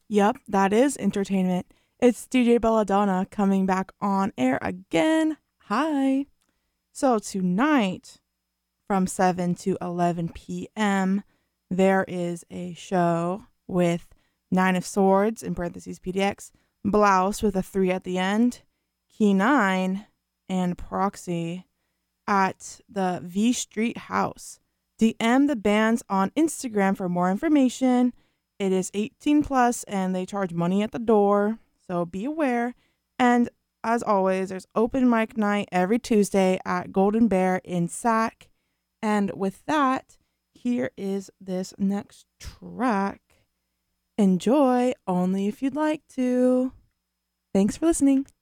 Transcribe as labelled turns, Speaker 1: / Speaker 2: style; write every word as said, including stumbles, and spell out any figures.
Speaker 1: Yep, that is entertainment. It's D J Belladonna coming back on air again. Hi. So tonight from seven to eleven p.m., there is a show with Nine of Swords, in parentheses P D X, Blouse with a three at the end, Key nine, and Proxy at the V Street House. D M the bands on Instagram for more information. It is eighteen plus and they charge money at the door, so be aware. And as always, there's open mic night every Tuesday at Golden Bear in Sac. And with that, here is this next track. Enjoy only if you'd like to. Thanks for listening.